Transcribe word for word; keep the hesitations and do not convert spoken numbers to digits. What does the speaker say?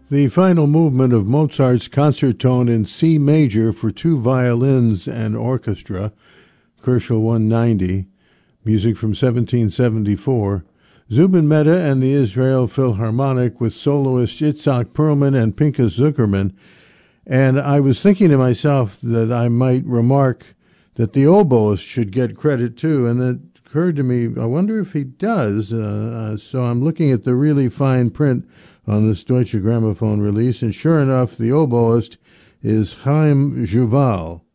The final movement of Mozart's Concertone in C major for two violins and orchestra, Koelschel one ninety, music from seventeen seventy-four, Zubin Mehta and the Israel Philharmonic with soloist Itzhak Perlman and Pinchas Zuckerman. And I was thinking to myself that I might remark that the oboist should get credit too, and it occurred to me, I wonder if he does. Uh, uh, so I'm looking at the really fine print on this Deutsche Grammophon release, and sure enough, the oboist is Chaim Juval.